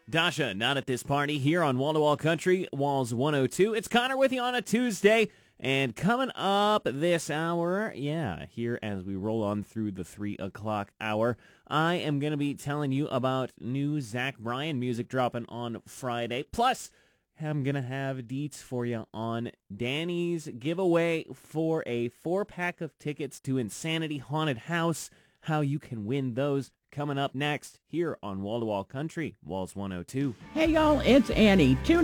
Dasha, not at this party here on Wall to Wall Country, Walls 102. It's Connor with you on a Tuesday. And coming up this hour, here as we roll on through the 3 o'clock hour, I am going to be telling you about new Zach Bryan music dropping on Friday. Plus, I'm going to have deets for you on Danny's giveaway for a 4-pack of tickets to Insanity Haunted House, how you can win those. Coming up next here on Wall to Wall Country, Walls 102. Hey, y'all, it's Annie. Tune